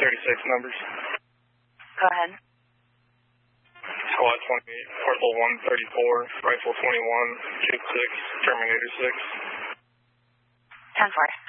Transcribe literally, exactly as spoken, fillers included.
thirty-six numbers. Go ahead. Squad twenty-eight, Purple one thirty-four, Rifle twenty-one, Kid six, Terminator six. ten four.